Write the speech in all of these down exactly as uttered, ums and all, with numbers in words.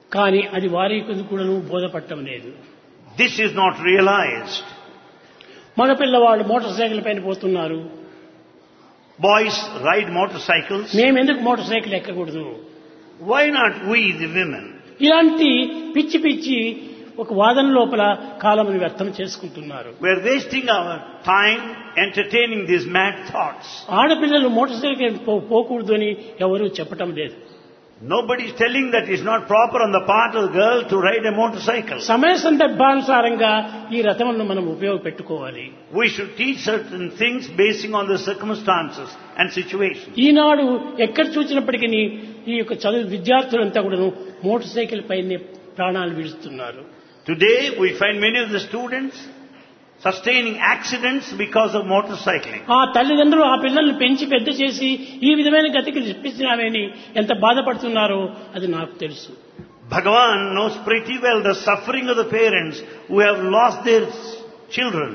కానీ అది వారికి కూడా బోధపడటం లేదు. This is not realized. మగ పిల్లవాళ్ళు మోటార్ సైకిల్ పైన పోతున్నారు. Boys ride motorcycles. మేము ఎందుకు motor cycle ఎక్కకూడదు? Why not we, the women? ఇలాంటి పిచ్చి పిచ్చి ఒక వాదన లోపల కాలమును వ్యర్థం చేసుకుంటున్నారు. We are wasting our time entertaining these mad thoughts. ఆడపిల్లలు మోటార్ సైకిల్ పోకూడదు అని ఎవరూ చెప్పటం లేదు. Nobody is telling that it's not proper on the part of the girl to ride a motorcycle. సమయ సందర్భానుసారంగా ఈ రథములను మనం ఉపయోగపెట్టుకోవాలి. We should teach certain things basing on the circumstances and situations. ఈనాడు ఎక్కడ చూసినప్పటికీ ఈ యొక్క చదువు విద్యార్థులంతా కూడా మోటార్ సైకిల్ పైనే ప్రాణాలు విడుస్తున్నారు. Today we find many of the students sustaining accidents because of motorcycling. ఆ తల్లిదండ్రులు ఆ పిల్లల్ని పెంచి పెద్ద చేసి ఈ విధమైన గతికి ఇప్పించినామని ఎంత బాధపడుతున్నారో అది నాకు తెలుసు. Bhagavan knows pretty well the suffering of the parents who have lost their children.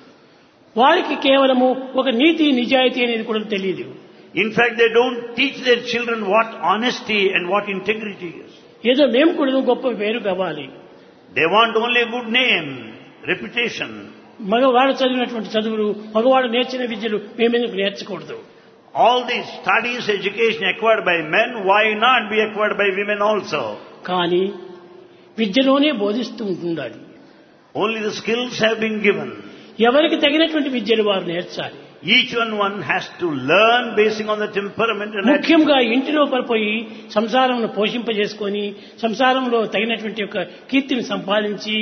వారికి కేవలము ఒక నీతి నిజాయితీ అనేది కూడా తెలియదు. In fact, they don't teach their children what honesty and what integrity is. ఏదో మేము కూడా గొప్ప పేరు కావాలి. They want only a good name, reputation. మగవాడు చదివినటువంటి చదువులు మగవాడు నేర్చిన విద్యలు మేమెందుకు నేర్చకూడదు? All these studies, education acquired by men, why not be acquired by women also? కానీ విద్యలోనే బోధిస్తూ ఉండాలి. Only the skills have been given. ఎవరికి తగినటువంటి విద్యలు వారు నేర్చాలి. Each one one has to learn basing on the temperament and ముఖ్యంగా ఇంటిలో పడిపోయి సంసారంలో పోషింపజేసుకొని సంసారంలో తగినటువంటి యొక్క కీర్తిని సంపాదించి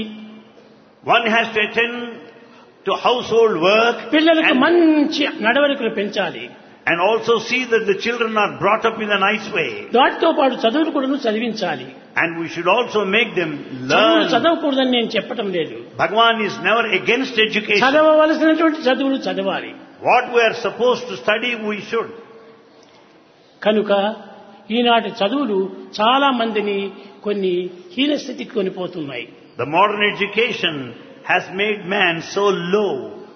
one has to attend to household work పిల్లలకు మంచి నడవడికలు పెంచాలి. And also see that the children are brought up in a nice way. దాంతో పాటు చదువులు కూడా చదివించాలి. And we should also make them learn. చదవకూడదని నేను చెప్పటం లేదు. Bhagavan is never against education. చదవవలసినటువంటి చదువులు చదవాలి. What we are supposed to study, we should. కనుక ఈనాటి చదువులు చాలా మందిని కొన్ని హీనస్థితికి కొనిపోతున్నాయి. The modern education has made man so low.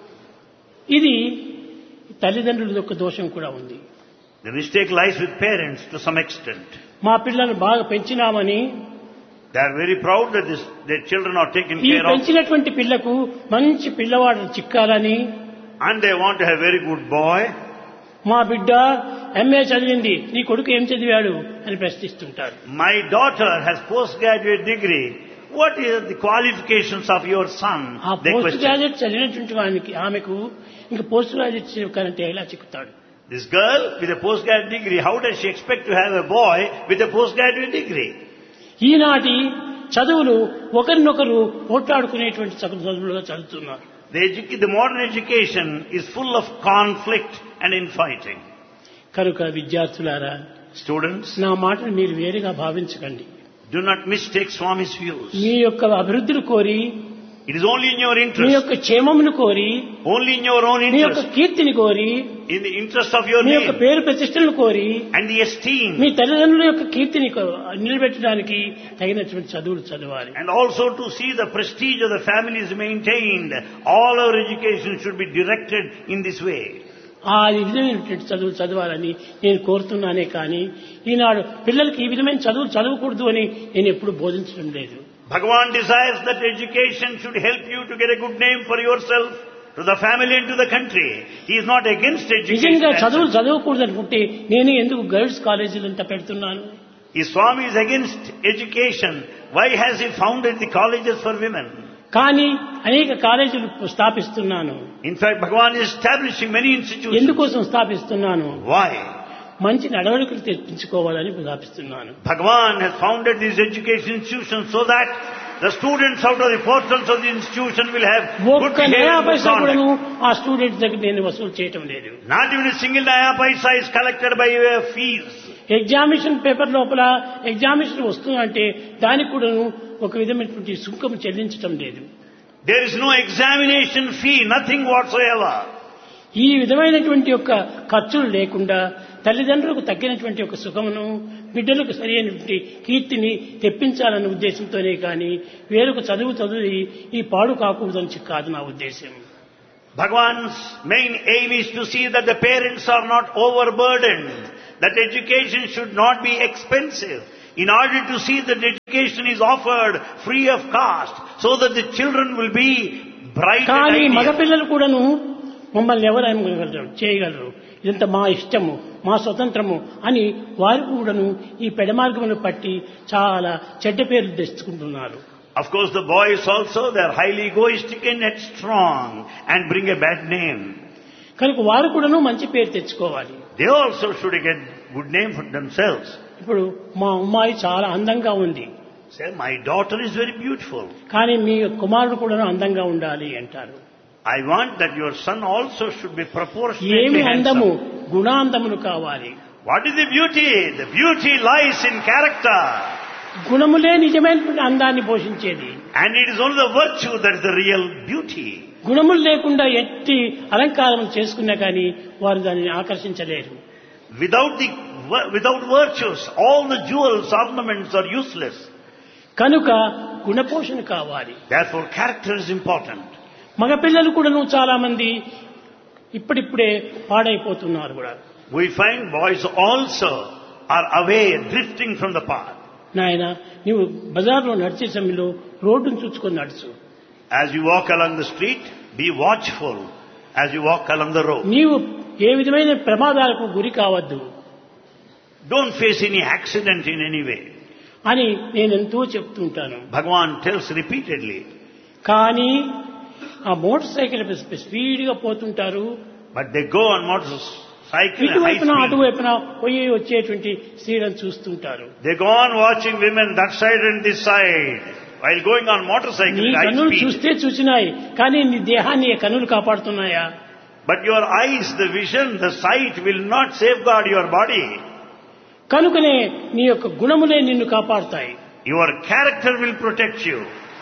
ఇది తల్లిదండ్రుల యొక్క దోషం కూడా ఉంది. The mistake lies with parents to some extent. మా పిల్లల్ని బాగా పెంచినామని they are very proud that this, their children are taken ఈ care of. పెంచినటువంటి పిల్లకు మంచి పిల్లవాడు చిక్కాలని And they want to have very good boy. మా బిడ్డ ఎంఏ చదివింది, నీ కొడుకు ఏం చదివాడు అని ప్రశ్నిస్తుంటారు. My daughter has postgraduate degree. What is the qualifications of your son? ఆ పోస్ట్ గ్రాడ్యుయేట్ చదివినటువంటి వానికి ఆమెకు ఇంకా పోస్ట్ గ్రాడ్యుయేట్ కరెంట్ ఎలా చిక్కుతాడు? This girl with a postgraduate degree, how does she expect to have a boy with a postgraduate degree? ఈనాటి చదువులు ఒకరినొకరు పోట్లాడుకునేటువంటి చదువులుగా చదువుతున్నారు. The, edu- the modern education is full of conflict and infighting. కనుక విద్యార్థులారా, Students, నా మాటను మీరు వేరుగా భావించకండి. do not mistake Swami's views. మీ యొక్క అభివృద్ధిని కోరి, It is only in your me interest, యొక్క క్షేమమును కోరి, only in your own మీ యొక్క interest, కీర్తిని కోరి, in the interest of your మీ యొక్క name పేరు ప్రతిష్టలను కోరి, and the esteem, మీ తల్లిదండ్రుల యొక్క కీర్తిని కో- నిలబెట్టడానికి తగినటువంటి చదువులు చదవాలి. and also to see the prestige of the family is maintained. All our education should be directed in this way. ఆ విధమైనటువంటి చదువులు చదవాలని నేను కోరుతున్నానే కానీ ఈనాడు పిల్లలకి ఈ విధమైన చదువులు చదవకూడదు అని నేను ఎప్పుడు బోధించడం లేదు. Bhagavan desires that education should help you to get a good name for yourself, to the family and to the country. He is not against education. నిజంగా as చదువులు such. చదవకూడదు అనుకుంటే నేనే ఎందుకు గర్ల్స్ కాలేజీలు అంతా పెడుతున్నాను? If Swami is against education, why has he founded the colleges for women? కానీ అనేక కాలేజీలు స్థాపిస్తున్నాను. In fact, Bhagavan is establishing many institutions. ఎందుకోసం స్థాపిస్తున్నాను? Why? మంచి నడవడికలు తెప్పించుకోవాలని స్థాపిస్తున్నాను. Bhagavan has founded these education institutions so that the students out of the portals of the institution will have good ఒక్క behavior నయా and good పైసా కూడాను conduct. ఆ students దగ్గర నేను వసూలు చేయటం లేదు. Not even a single naya paisa is collected by way of fees. Examination paper లోపల ఎగ్జామినేషన్ వస్తుందంటే దానికి కూడాను ఒక విధమైనటువంటి సుంకం చెల్లించటం లేదు. There is no examination fee, nothing whatsoever. ఈ విధమైనటువంటి యొక్క ఖర్చులు లేకుండా తల్లిదండ్రులకు తగ్గినటువంటి ఒక సుఖమును బిడ్డలకు సరైనటువంటి కీర్తిని తెప్పించాలన్న ఉద్దేశంతోనే కానీ వేరొక చదువు చదివి ఈ పాడు కాకూడదని కాదు నా ఉద్దేశం. Bhagavan's main aim is to see that the parents are not overburdened, that education should not be expensive. in order to see that education is offered free of cost, so that the children will be bright and కానీ ideal. మగపిల్లలు కూడాను మమ్మల్ని ఎవరు చేయగలరు, ఇదంతా మా ఇష్టము, మా స్వతంత్రము అని వారు కూడాను ఈ పెడమార్గమును పట్టి చాలా చెడ్డ పేర్లు తెచ్చుకుంటున్నారు. Of course, the boys also, they are highly egoistic and headstrong and bring a bad name. కనుక వారు కూడాను మంచి పేరు తెచ్చుకోవాలి. They also should get good name for themselves. ఇప్పుడు మా అమ్మాయి చాలా అందంగా ఉంది, Say, my daughter is very beautiful. కానీ మీ కుమారుడు కూడాను అందంగా ఉండాలి అంటారు. I want that your son also should be proportionately ఏమి అందము, handsome. గుణాందములు కావాలి. What is the beauty? The beauty lies in character. గుణములే నిజమైనటువంటి అందాన్ని పోషించేది. And it is only the virtue that is the real beauty. గుణములు లేకుండా ఎట్టి అలంకారం చేసుకున్నా కానీ వారు దానిని ఆకర్షించలేరు. Without the without virtues, all the jewels, ornaments are useless. కనుక గుణపోషణ కావాలి. Therefore, character is important. మగపిల్లలు కూడాను చాలా మంది ఇప్పుడిప్పుడే పాడైపోతున్నారు కూడా. We find boys also are away, drifting from the path. నాయన, నీవు బజార్లో నడిచే సమయంలో రోడ్డును చూసుకొని నడుచు. As you walk along the street, be watchful as you walk along the road. నీవు ఏ విధమైన ప్రమాదాలకు గురి కావద్దు Don't face any accident in any way. అని నేను ఎంతో చెప్తుంటాను. Bhagavan tells repeatedly. కానీ ఆ మోటార్ సైకిల్ స్పీడ్గా పోతుంటారు. But they go on motorcycle at high ఇటువైపున speed. అటువైపున పోయి వచ్చేటువంటి స్త్రీలను చూస్తుంటారు. They go on watching women that side and this side while going on motorcycle నీ at high కన్నులు speed. చూస్తే చూసినాయి, కానీ నీ దేహాన్ని ఏ కన్నులు కాపాడుతున్నాయా? But your eyes, the vision, the sight will not safeguard your body. కనుకనే నీ యొక్క గుణములే నిన్ను కాపాడుతాయి. Your character will protect you.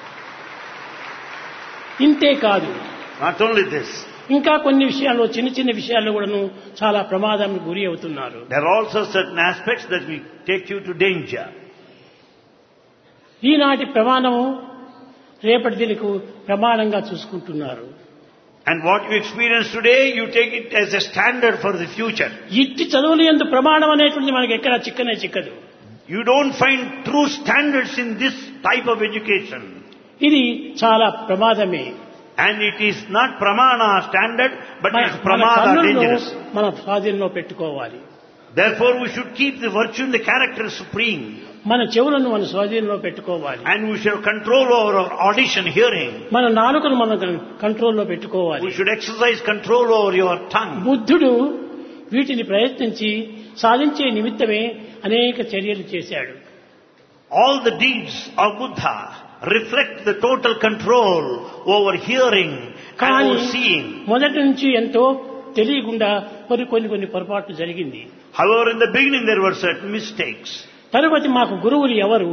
ఇంతే కాదు, Not only this, ఇంకా కొన్ని విషయాల్లో చిన్న చిన్న విషయాల్లో కూడాను చాలా ప్రమాదానికి గురి అవుతున్నారు. there are also certain aspects that will take you to danger. ఈనాటి ప్రమాణము రేపటి దినకు ప్రమాణంగా చూసుకుంటున్నారు. And what you experience today, you take it as a standard for the future. ఇట్టి చదువులు యందు ప్రమాణం అనేటువంటి మనకి ఎక్కడ చిక్కనే చిక్కదు. You don't find true standards in this type of education. ఇది చాలా ప్రమాదమే. And it is not pramana standard, but మన it is మన pramada కన్నులను dangerous. మన స్వాధీనంలో పెట్టుకోవాలి. Therefore, we should keep the virtue and the character supreme. మన చెవులను మన స్వాధీనంలో పెట్టుకోవాలి. And we should have control over our audition, hearing. మన నాలుకను మన కంట్రోల్లో పెట్టుకోవాలి. We should exercise control over your tongue. బుద్ధుడు వీటిని ప్రయత్నించి సాధించే నిమిత్తమే అనేక చర్యలు చేశాడు. All the deeds of Buddha reflect the total control over hearing and కానీ over seeing. మొదటి నుంచి ఎంతో తెలియకుండా కొన్ని కొన్ని కొన్ని పొరపాట్లు జరిగింది. However, in the beginning there were certain mistakes. తరువాత మాకు గురువులు ఎవరు,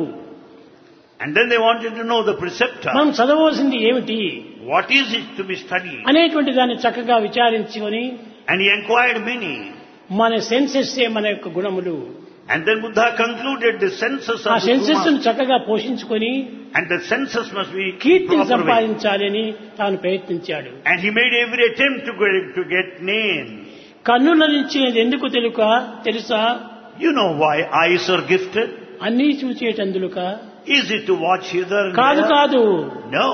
And then they wanted to know the preceptor. మనం చదవవలసింది ఏమిటి What is it to be studied? అనేటువంటి దాన్ని చక్కగా విచారించుకొని And he inquired many. మన సెన్సెస్ మన యొక్క గుణములు, And then Buddha concluded the senses ఆ of the సెన్సెస్ Suma. చక్కగా పోషించుకొని And the senses must be కీర్తిని proper way. సంపాదించాలని తాను ప్రయత్నించాడు. And he made every attempt to get, to get name. కన్నులనిచ్చినది ఎందుకు తెలుక తెలుసా? You know why eyes are gifted? అన్నీ చూచేటందులుక Is it to watch hither and కాదు there? కాదు. No.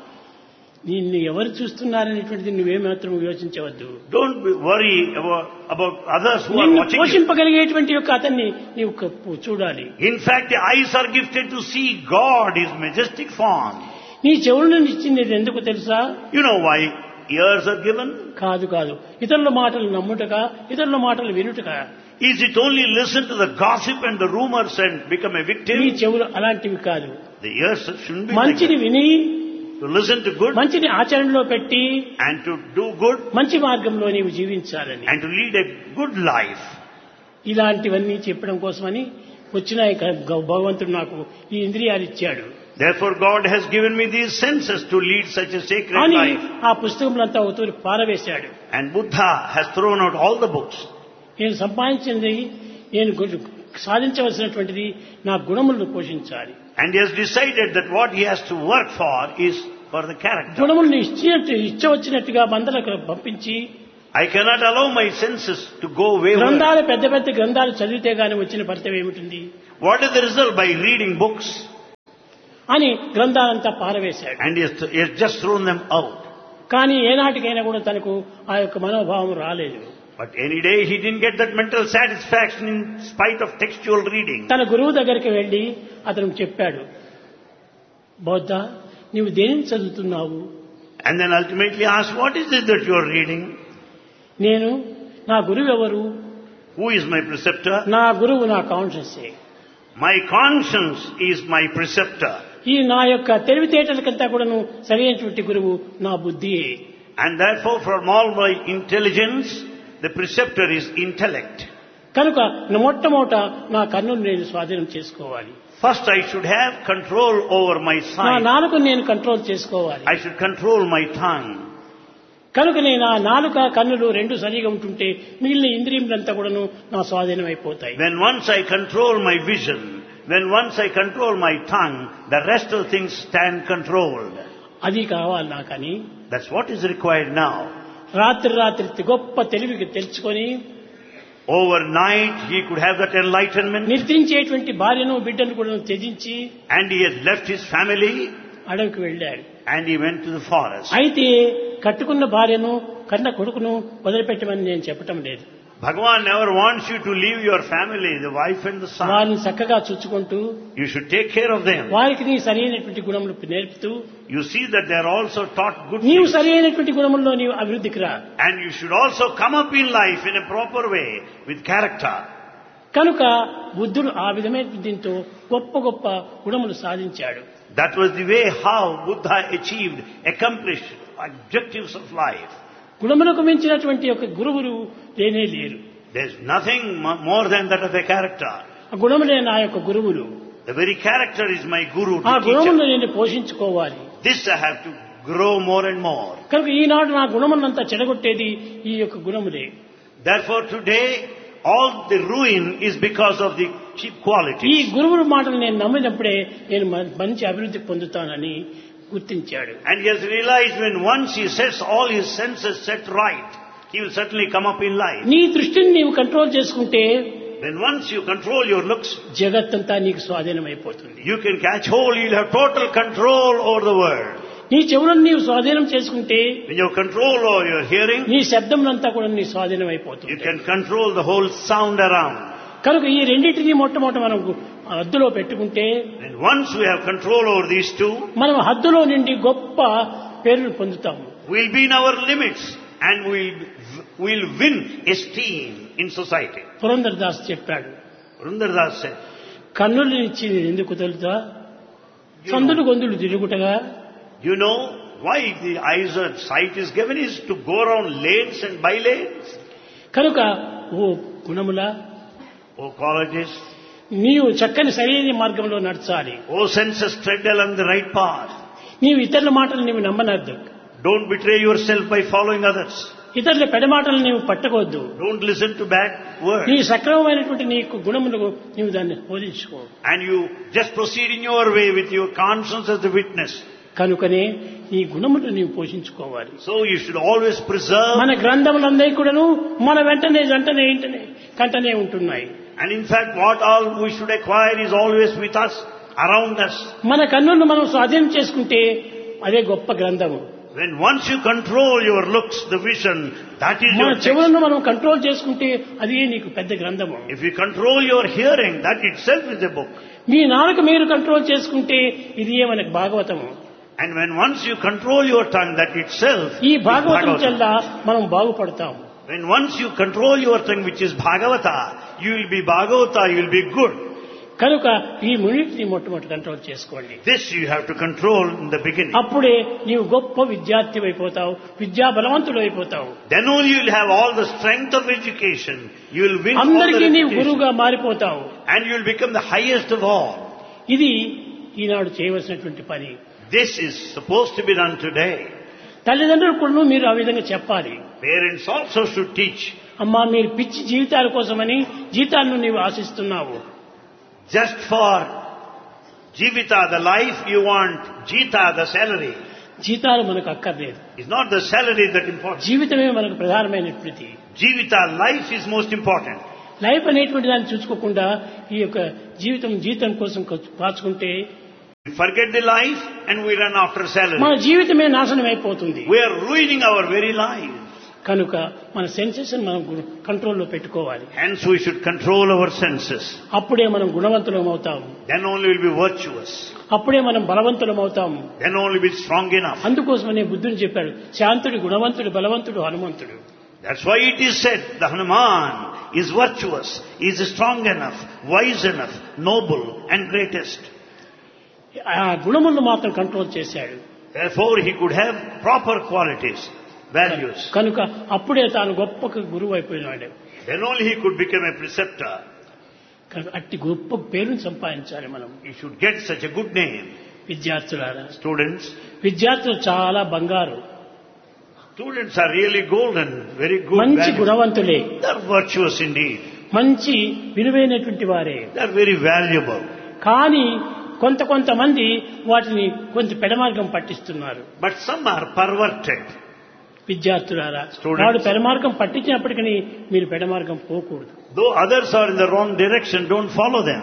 నిన్ను ఎవరు చూస్తున్నారనేటువంటిది నువ్వేమాత్రం యోచించవద్దు. Don't be worry about, about others who are నిన్ను watching you. పోషింపగలిగేటువంటి యొక్క అతన్ని నీవు క- చూడాలి. In fact, the eyes are gifted to see God, His majestic form. నీ చెవులను ఇచ్చింది ఎందుకు తెలుసా? You know why ears are given? కాదు కాదు, ఇతరుల మాటలు నమ్ముటగా, ఇతరుల మాటలు వినుటగా. Is it only listen to the gossip and the rumors and become a నీ victim? చెవులు అలాంటివి కాదు. The ears shouldn't be like మంచిని that. విని To listen to good మంచిని ఆచరణలో పెట్టి and to do good మంచి మార్గంలో నీవు జీవించాలని, and to lead a good life. ఇలాంటివన్నీ చెప్పడం కోసమని వచ్చిన ఈ గ- భగవంతుడు నాకు ఈ ఇంద్రియాలు ఇచ్చాడు Therefore, God has given me these senses to lead such a sacred అని life. ఆ పుస్తకములంతా అవుతూ పారవేశాడు. And Buddha has thrown out all the books. నేను సంపాదించింది, నేను గు- సాధించవలసినటువంటిది నా గుణములను పోషించాలి. And he has decided that what he has to work for is for the character. గుణములను ఇచ్చినట్టు ఇచ్చవచ్చినట్టుగా మందలకు పంపించి I cannot allow my senses to go wayward. గ్రంథాలు పెద్ద పెద్ద గ్రంథాలు చదివితే గాని వచ్చిన ఫలితం ఏమిటి? What is the result by reading books? అని గ్రంథాలంతా పారవేశాడు. And he has, he has just thrown them out. కానీ ఏనాటికైనా కూడా తనకు ఆ యొక్క మనోభావం రాలేదు. But any day he didn't get that mental satisfaction in spite of textual reading. తన గురువు దగ్గరికి వెళ్లి అతను చెప్పాడు, బౌద్ధ నీవు దేనిని చదువుతున్నావు? And then ultimately asked, what is it that you are reading? నేను నా గురువు ఎవరు? Who is my preceptor? నా గురువు నా కాన్షియసే. My conscience is my preceptor. ఈ నా యొక్క తెలివితేటలకంతా కూడాను సరైనటువంటి గురువు నా బుద్ధియే. And therefore from all my intelligence, the preceptor is intellect. కనుక మొట్టమొదట నా కన్నును నేను స్వాధీనం చేసుకోవాలి. First I should have control over my నా sight. నాలుకను నేను కంట్రోల్ చేసుకోవాలి. I should control my tongue. కనుక నేను ఆ నాలుక కన్నులు రెండు సరిగా ఉంటుంటే మిగిలిన ఇంద్రియములంతా కూడాను నా స్వాధీనం అయిపోతాయి. When once I control my vision, when once I control my tongue, the rest of things stand controlled. అది కావాలి నాకని. That's what is required now. రాత్రి రాత్రి గొప్ప తెలివికి తెలుసుకొని Overnight he could have that enlightenment, నిర్దించేటువంటి భార్యను బిడ్డను కూడా త్యజించి and he has left his family అడవికి వెళ్ళాడు. and he went to the forest. అయితే కట్టుకున్న భార్యను కన్న కొడుకును వదిలిపెట్టమని నేను చెప్పటం లేదు. Bhagavan never wants you to leave your family, the wife and the son. వారిని చక్కగా చూచుకుంటూ You should take care of them. వారికి నీ సరైనటువంటి గుణములు నేర్పుతూ You see that they are also taught good నీవు things. సరైనటువంటి గుణముల్లో నీవు అభివృద్ధికి రా. And you should also come up in life in a proper way with character. కనుక బుద్ధుడు ఆ విధమైన దీంతో గొప్ప గొప్ప గుణములు సాధించాడు. That was the way how Buddha achieved, accomplished objectives of life. గుణములకు మించినటువంటి ఒక గురువులు లేనే లేరు. There's nothing mo- more than that of a character. ఆ గుణములే నా యొక్క గురువులు. The very character is my guru, ఆ the గుణములను teacher. నేను పోషించుకోవాలి. This I have to grow more and more. కనుక ఈనాడు నా గుణములంతా చెడగొట్టేది ఈ యొక్క గుణములే. Therefore today, all the ruin is because of the cheap ఈ qualities. గురువుల మాటలు నేను నమ్మినప్పుడే నేను మ- మంచి అభివృద్ధి పొందుతానని గుర్తించాడు. And he has realized when once he sets all his senses set right, he will certainly come up in life. నీ దృష్టిని నీవు కంట్రోల్ చేసుకుంటే When once you control your looks, జగత్తంతా నీకు స్వాధీనం అయిపోతుంది. you can catch hold, you'll have total control over the world. నీ చెవులను నీవు స్వాధీనం చేసుకుంటే When you control over your hearing, నీ శబ్దములంతా కూడా నీ స్వాధీనం you అయిపోతుంది. can control the whole sound around. కనుక ఈ రెండింటినీ మొట్టమొదట మనం హద్దులో పెట్టుకుంటే And once we have control over these two, మనం హద్దులో నుండి గొప్ప పేరును పొందుతాము. we'll be in our limits and we'll, we'll win esteem in society. Purandara Das చెప్పాడు, Purandardas said, కన్నులు ఇచ్చి ఎందుకు తొలుతా సందులు గొంతులు తిరుగుటగా. you know why the eyes and sight is given is to go around lanes and by lanes. కనుక ఓ గుణములా O qualities, నీవు చక్కని సరైన మార్గంలో నడచాలి. O senses, tread along the right path. నీవు ఇతరుల మాటలు నీవు నమ్మనద్దు. Don't betray yourself by following others. ఇతరుల పెడమాటలు నీవు పట్టకూడదు. Don't listen to bad words. నీ సక్రమమైనటువంటి నీకు గుణములకు నీవు దాన్ని బోధించుకో. And you just proceed in your way with your conscience as the witness. కనుకనే ఈ గుణములు నీవు పోషించుకోవాలి. So you should always preserve. మన గ్రంథములందరి కూడాను మన వెంటనే జంటనే ఇంటనే కంటనే ఉంటున్నాయి. And in fact, what all we should acquire is always with us, around us. మన కన్నులను మనం స్వాధీనం చేసుకుంటే అదే గొప్ప గ్రంథము. When once you control your looks, the vision, that is మన your text. చెవులను మనం కంట్రోల్ చేసుకుంటే అదే నీకు పెద్ద గ్రంథము. If you control your hearing, that itself is a book. మీ నాలుక మీరు కంట్రోల్ చేసుకుంటే ఇది మనకు భాగవతము. And when once you control your tongue, that itself ఈ is భాగవతం Bhagavata. చెల్లా మనం బాగుపడతాము. When once you control your tongue, which is Bhagavata, you will be Bhagavata, you will be good. కనుక ఈ మూడింటిని మొట్టమొదటి కంట్రోల్ చేసుకోండి. This you have to control in the beginning. అప్పుడే నీవు గొప్ప విద్యార్థి అయిపోతావు, విద్యా బలవంతుడు అయిపోతావు. Then only you will have all the strength of education. You will win all the అందరికీ నీవు reputation. గురువుగా మారిపోతావు. And you will become the highest of all. ఇది ఈనాడు చేయవలసినటువంటి పని. This is supposed to be done today. తల్లిదండ్రులు కూడా మీరు ఆ విధంగా చెప్పాలి. Parents also should teach. అమ్మా మీరు పిచ్చి జీవితాల కోసమని జీతాలను నీవు ఆశిస్తున్నావు. Just for Jivita, the life, you want Jita, the salary. జీతాలు మనకు అక్కర్లేదు. It's not the salary that important. జీవితమే మనకు ప్రధానమైనటువంటి. Jivita, life is most important. Life అనేటువంటి దాన్ని చూసుకోకుండా ఈ యొక్క జీవితం జీతం కోసం కాచుకుంటే We forget the life and we run after salary. మన జీవితమే నాశనం అయిపోతుంది. We are ruining our very life. కనుక మన సెన్సెస్ మనం కంట్రోల్లో పెట్టుకోవాలి. Hence we should control our senses. అప్పుడే మనం గుణవంతులం అవుతాము. Then only we'll be virtuous. అప్పుడే మనం బలవంతులం అవుతాము. Then only we'll be strong enough. అందుకోసమనే బుద్ధుడు చెప్పాడు, శాంతుడు గుణవంతుడు బలవంతుడు హనుమంతుడు. That's why it is said the Hanuman is virtuous, is strong enough, wise enough, noble and greatest. ఆ గుణములను మాత్రం కంట్రోల్ చేశాడు. Therefore he could have proper qualities, values. కనుక అప్పుడే తాను గొప్ప గురువు అయిపోయినాడు. Then only he could become a preceptor. కనుక అట్టి గొప్ప పేరును సంపాదించాలి మనం. He should get such a good name. విద్యార్థులారా, Students, విద్యార్థులు చాలా బంగారు, students are really golden, very good, మంచి valuable. గుణవంతులే, They are virtuous indeed. మంచి విలువైనటువంటి వారే. They are very valuable. కానీ కొంత కొంతమంది వాటిని కొంత పెడమార్గం పట్టిస్తున్నారు. But some are perverted. విద్యార్థులారా, Students. వాడు పెడమార్గం పట్టించినప్పటికీ మీరు పెడమార్గం పోకూడదు. Though others are in the wrong direction, don't follow them.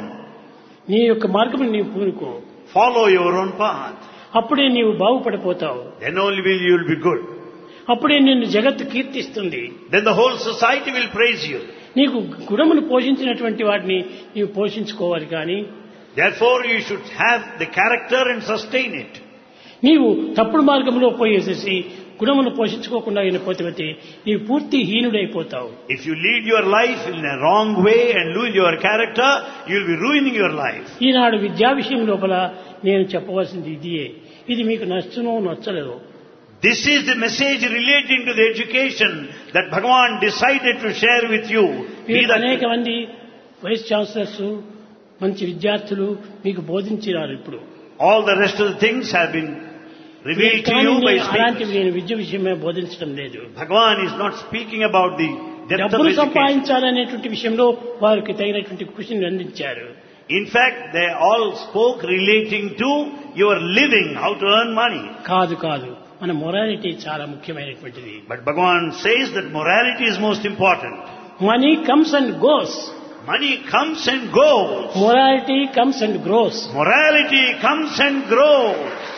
నీ యొక్క మార్గం నీవు పూనుకో. Follow your own path. అప్పుడే నీవు బాగుపడిపోతావు. Then only will you will be good. అప్పుడే నిన్ను జగత్తు కీర్తిస్తుంది. Then the whole society will praise you. నీకు గుణమును పోషించినటువంటి వాటిని నీవు పోషించుకోవాలి. కానీ Therefore you should have the character and sustain it. నీవు తప్పుడు మార్గంలో పోయేసేసి గుణమును పోషించుకోకుండా అయినపోతే నీవు పూర్తి హీనుడైపోతావు. If you lead your life in a wrong way and lose your character, you will be ruining your life. ఈనాడు విద్యా విషయం లోపల నేను చెప్పవలసింది ఇదియే. ఇది మీకు నచ్చునో నచ్చలేదో. This is the message relating to the education that Bhagavan decided to share with you. Be మీరు that- అనేక మంది వైస్ ఛాన్సలర్స్, మంచి విద్యార్థులు మీకు బోధించినారు. ఇప్పుడు All the rest of the things have been revealed to you by అలాంటివి speakers. నేను విద్య విషయమే బోధించడం లేదు. Bhagavan is not speaking about the depth of డబ్బులు education. సంపాదించాలనేటువంటి విషయంలో వారికి తగినటువంటి కృషిని అందించారు. In fact, they all spoke relating to your living, how to earn money. కాదు కాదు మన మొరాలిటీ చాలా ముఖ్యమైనటువంటిది. But Bhagavan says that morality is most important. Money comes and goes, Money comes and goes. Morality comes and grows. Morality comes and grows.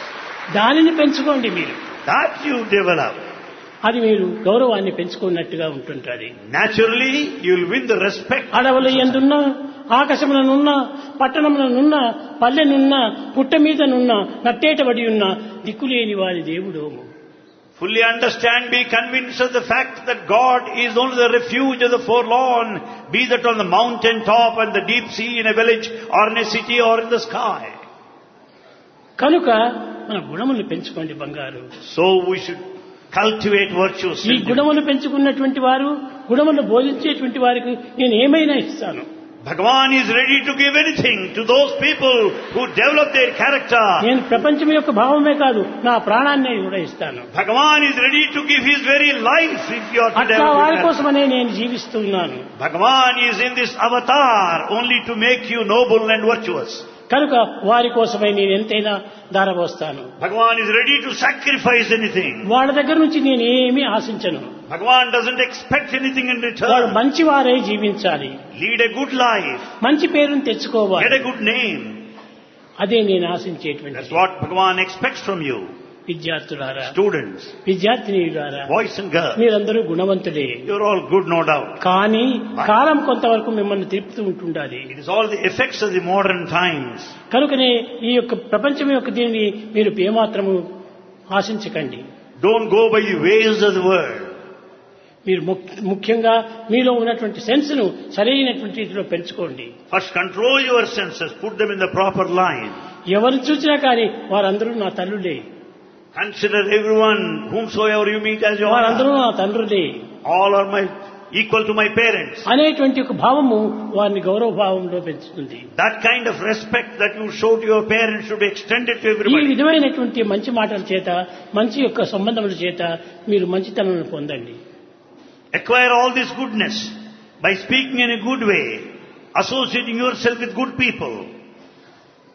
దానిని పెంచుకోండి మీరు. That you develop. అది మీరు గౌరవాన్ని పెంచుకున్నట్టుగా ఉంటుంటుంది. Naturally, you will win the respect. అడవుల ఎందున్నా, ఆకాశములనున్నా, పట్టణములనున్నా, పల్లెనున్నా, పుట్ట మీదనున్నా, నట్టేటబడి ఉన్న దిక్కులేని వారి దేవుడోము. Fully understand, be convinced of the fact that God is only the refuge of the forlorn, be that on the mountain top and the deep sea, in a village or in a city or in the sky. కనుక మన గుణములు పెంచుకోండి బంగారు. So we should cultivate virtues. ఈ గుణములు పెంచుకున్నటువంటి వారు, గుణములు బోధించేటువంటి వారికి నేను ఏమైనా ఇస్తాను. Bhagavan is ready to give anything to those people who develop their character. నేను ప్రపంచం యొక్క భావమే కాదు, నా ప్రాణాన్ని కూడా ఇస్తాను. Bhagavan is ready to give his very life if you are to అట్లా develop వారి your character. కోసమనే నేను జీవిస్తున్నాను. Bhagavan is in this avatar only to make you noble and virtuous. కనుక వారి కోసమై నేను ఎంతైనా ధారపోస్తాను. Bhagavan is ready to sacrifice anything. వాళ్ళ దగ్గర నుంచి నేను ఏమీ ఆశించను. Bhagavan doesn't expect anything in వాళ్ళు return. మంచి వారై జీవించాలి, Lead a good life. మంచి పేరును తెచ్చుకోవాలి. Get a good name. అదే నేను ఆశించేటువంటి. That's what Bhagavan expects from you. విద్యార్థులారా, Students, విద్యార్థినీయులారా, boys and girls, మీరందరూ గుణవంతులే. you're all good, no doubt. కానీ కాలం కొంతవరకు మిమ్మల్ని తిప్పుతూ ఉంటుండాలి. It is all the effects of the modern times. కనుకనే ఈ యొక్క ప్రపంచం యొక్క దీనిని మీరు ఏమాత్రము ఆశించకండి. Don't go by the ways of the world. మీరు ముఖ్య- ముఖ్యంగా మీలో ఉన్నటువంటి సెన్స్ ను సరైనటువంటి రీతిలో పెంచుకోండి. First control your senses, put them in the proper line. ఎవరు చూసినా కానీ వారందరూ నా తల్లులే, Consider everyone, whomsoever you meet as your వారందరూ own. నా తండ్రులే All are my equal to my parents. అనేటువంటి ఒక భావము వారిని గౌరవ భావంలో పెంచుతుంది. That kind of respect that you show to your parents should be extended to ఈ everybody. విధమైనటువంటి మంచి మాటల చేత, మంచి యొక్క సంబంధముల చేత మీరు మంచితనాన్ని పొందండి. Acquire all this goodness by speaking in a good way, associating yourself with good people.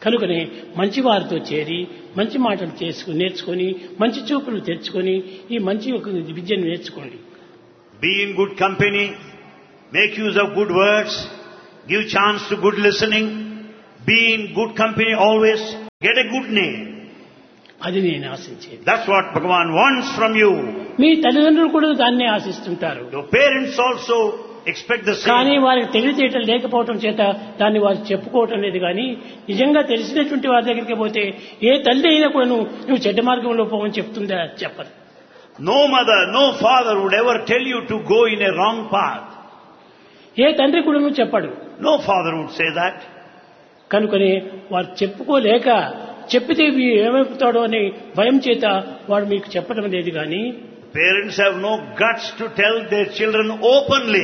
కనుకనే మంచి వారితో చేరి మంచి మాటలు చేసుకుని నేర్చుకొని మంచి చూపులు తెచ్చుకొని ఈ మంచి ఒక విద్యను నేర్చుకోండి. Be in good company, make use of good words, give chance to good listening, be in good company always, get a good name. అది నేను ఆశించేది. That's what Bhagavan wants from you. మీ తల్లిదండ్రులు కూడా దాన్నే ఆశిస్తుంటారు. Your parents also expect the కానీ same. వారికి తెలివితేటలు లేకపోవటం చేత దాన్ని వారు చెప్పుకోవటం లేదు. కానీ నిజంగా తెలిసినటువంటి వారి దగ్గరికి పోతే ఏ తల్లి అయినా కూడా నువ్వు నువ్వు చెడ్డ మార్గంలో పోవని చెప్తుందా? చెప్పదు. No mother, no father would ever tell you to go in a wrong path. ఏ తండ్రి కూడా నువ్వు చెప్పడు. No father would say that. కనుకనే వారు చెప్పుకోలేక చెప్పితే ఏమైపోతాడో అనే భయం చేత వాడు మీకు చెప్పడం లేదు. కానీ Parents have no guts to tell their children openly.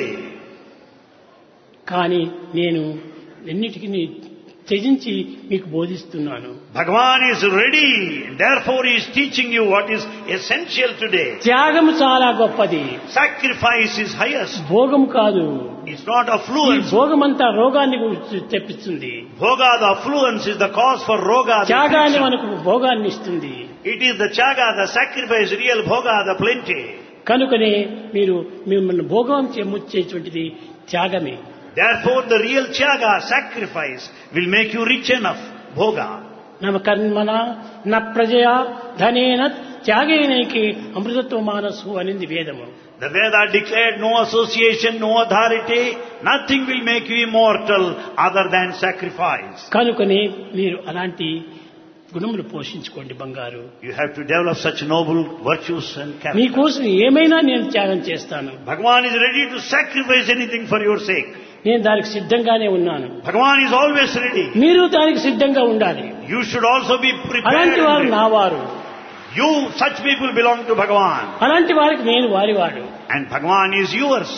కానీ నేను ఎన్నిటికీ త్యజించి మీకు బోధిస్తున్నాను. Bhagavan is ready, therefore he is teaching you what is essential today. త్యాగం చాలా గొప్పది. Sacrifice is highest. భోగం కాదు. It's not ఈ affluence. భోగమంతా రోగాన్ని తెప్పిస్తుంది. Bhoga, the affluence is the cause for roga. the త్యాగాన్ని affliction. మనకు భోగాన్ని ఇస్తుంది. It is the chaga, the sacrifice, real bhoga, the plenty. కనుకనే మీరు మిమ్మల్ని భోగం చేసేటువంటిది త్యాగమే. Therefore the real chaga, sacrifice, will make you rich enough. Bhoga. నమ కర్మణ న ప్రజయా ధనేన త్యాగేనైకి అమృతత్వ మానసు అనింది వేదము. The Veda declared no association, no authority, nothing will make you immortal other than sacrifice. కనుకనే మీరు అలాంటి గుణములు పోషించుకోండి బంగారు. You have to develop such noble virtues and character. మీకోసం ఏమైనా నేను త్యాగం చేస్తాను. Bhagavan is ready to sacrifice anything for your sake. నేను దానికి సిద్ధంగానే ఉన్నాను. Bhagavan is always ready. మీరు దానికి సిద్ధంగా ఉండాలి. You should also be అలాంటి వారు prepared. నా వారు. You, such people belong to Bhagavan. అలాంటి వారికి నేను వారివాడు. And Bhagavan is yours.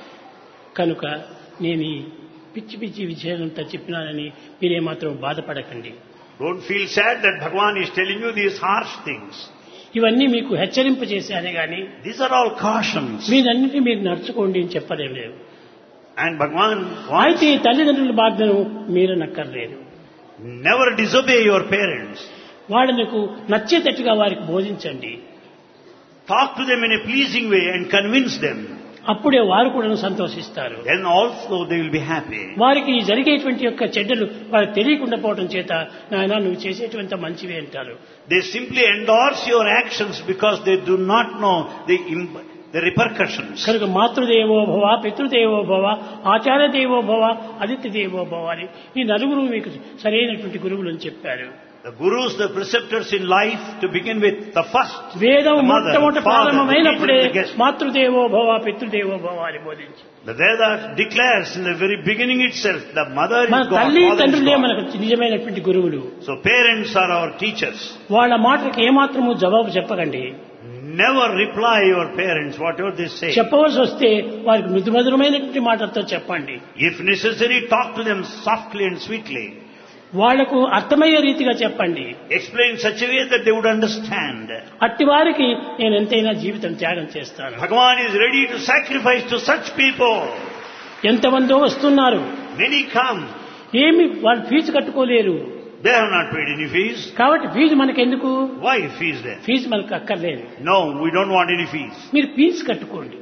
కనుక నేను ఈ పిచ్చి పిచ్చి విషయాలంతా చెప్పినానని మీరేమాత్రం బాధపడకండి. Don't feel sad that Bhagavan is telling you these harsh things. ఇవన్నీ మీకు హెచ్చరింప చేశానే గాని These are all cautions. మీరన్నిటినీ మీరు నడుచుకోండి అని చెప్పలేం లేదు. And Bhagavan wants, అయితే ఈ తల్లిదండ్రుల బాధ్యతను మీరు నక్కర్లేదు. never disobey your parents. వాళ్ళకు నచ్చేటట్టుగా వారికి బోధించండి. Talk to them in a pleasing way and convince them. అప్పుడే వారు కూడా సంతోషిస్తారు. Then also they will be happy. వారికి జరిగేటువంటి యొక్క చెడ్డలు వారికి తెలియకుండా పోవడం చేత నాయన నువ్వు చేసేటువంటి మంచివే అంటారు. They simply endorse your actions because they do not know the, imp- the repercussions. కనుక మాతృదేవో భవ, పితృదేవో భవ, ఆచార్య దేవో భవ, అదితి దేవో భవ అని ఈ నలుగురు మీకు సరైనటువంటి గురువులు అని చెప్పారు. The gurus, the preceptors in life, to begin with, the first, వేదం the mother, మొట్టమొదటి father, the ప్రారంభమైనప్పుడే teacher, the guest. మాతృదేవో భవ, పితృదేవో భవ అని బోధించి The Veda declares in the very beginning itself, the mother మన is God, తల్లి father is తండ్రులే God. మనకు నిజమైనటువంటి గురువులు. So parents are our teachers. వాళ్ళ మాటలకు ఏమాత్రము జవాబు చెప్పకండి. Never reply your parents, whatever they say. చెప్పవలసి వస్తే వారికి మృదు మధురమైనటువంటి మాటలతో చెప్పండి. If necessary, talk to them softly and sweetly. వాళ్లకు అర్థమయ్యే రీతిగా చెప్పండి. Explain in such a way that they would understand. అట్టి వారికి నేను ఎంతైనా జీవితం త్యాగం చేస్తాను. Bhagavan is ready to sacrifice to such people. ఎంతమందో వస్తున్నారు. Many come. ఏమి వాళ్ళు fee కట్టుకోలేరు. They have not paid any fees. కాబట్టి ఫీజు మనకెందుకు? Why fees there? ఫీజు మనకు అక్కర్లేదు. No, we don't want any fees. మీరు ఫీజు కట్టుకోండి.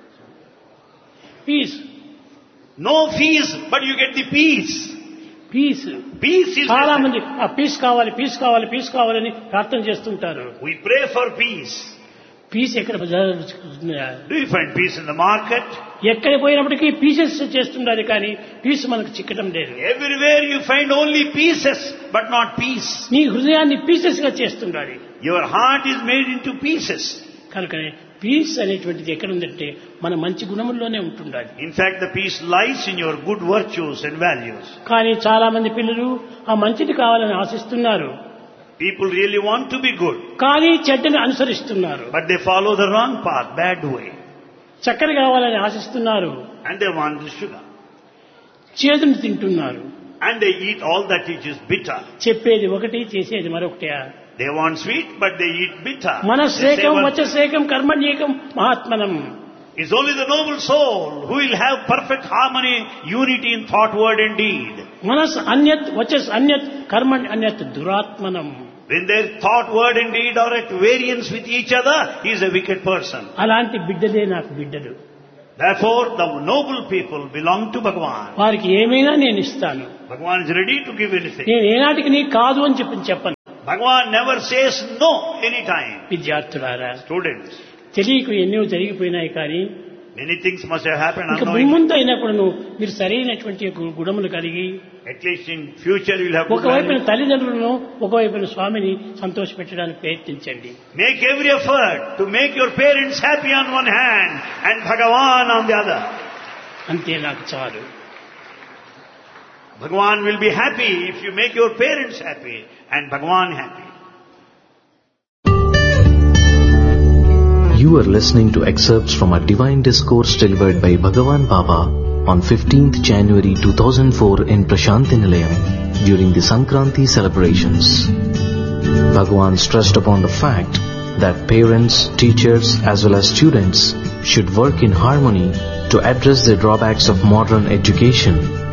Fee No fees, but you get the peace. Piece. Peace is చాలా necessary. మంది ఆ piece కావాలి పీస్ కావాలి పీస్ కావాలని ప్రార్థన చేస్తుంటారు. We pray for peace. Piece ఎక్కడ Do you find peace in the market? ఎక్కడ పోయినప్పటికీ పీసెస్ చేస్తున్నారు కానీ పీస్ మనకు చిక్కడం లేదు. Everywhere you find only pieces, but not peace. నీ హృదయాన్ని పీసెస్ గా చేస్తున్నారు. Your heart is made into pieces. కనుకనే పీస్ అనేటువంటిది ఎక్కడ ఉందంటే మన మంచి గుణముల్లోనే ఉంటుండాలి. In fact, the peace lies in your good virtues and values. కానీ చాలా మంది పిల్లలు ఆ మంచిది కావాలని ఆశిస్తున్నారు. People really want to be good, కానీ చెడ్డని అనుసరిస్తున్నారు. but they follow the wrong path, bad way. చక్కెర కావాలని ఆశిస్తున్నారు. And they want the sugar. చేదుని తింటున్నారు. And they eat all that which is bitter. చెప్పేది ఒకటి చేసేది మరొకటి. They want sweet, but they eat bitter. They say మనస్సేకం one- వచసేకం కర్మణ్యేకం మహాత్మనం. It's only the noble soul who will have perfect harmony, unity in thought, word and deed. మనస్ అన్యత్ వచస్ అన్యత్ కర్మణ్ అన్యత్ దురాత్మనం. When their thought, word and deed are at variance with each other, he is a wicked person. అలాంటి బిడ్డలే నాకు బిడ్డలు. Therefore, the noble people belong to Bhagavan. వారికి ఏమైనా నేను ఇస్తాను. Bhagavan is ready to give anything. నేను ఏనాటికి నీ కాదు అని చెప్పి చెప్పను. Bhagavan never says no anytime. విద్యార్థులారా, Students, తెలియకు ఎన్నో జరిగిపోయినాయి కానీ many things must have happened ఇంకా unknowingly. ముందు అయినప్పుడు మీరు సరైనటువంటి గుణములు కలిగి At least in future you will have good ఒకవైపున values. తల్లిదండ్రులను ఒకవైపున స్వామిని సంతోషపెట్టడానికి ప్రయత్నించండి. Make every effort to make your parents happy on one hand and Bhagavan on the other. అంతే నాకు చాలు. Bhagavan will be happy if you make your parents happy and Bhagavan happy. You are listening to excerpts from a divine discourse delivered by Bhagavan Baba on fifteenth January two thousand four in Prashanthi Nilayam during the Sankranti celebrations. Bhagavan stressed upon the fact that parents, teachers as well as students should work in harmony to address the drawbacks of modern education